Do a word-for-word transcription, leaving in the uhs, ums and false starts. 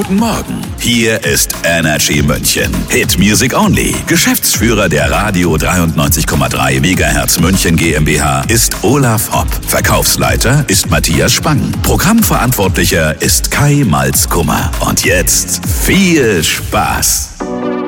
Guten Morgen. Hier ist Energy München. Hit Music Only. Geschäftsführer der Radio dreiundneunzig Komma drei Megahertz München GmbH ist Olaf Hopp. Verkaufsleiter ist Matthias Spang. Programmverantwortlicher ist Kai Malz-Kummer. Und jetzt viel Spaß.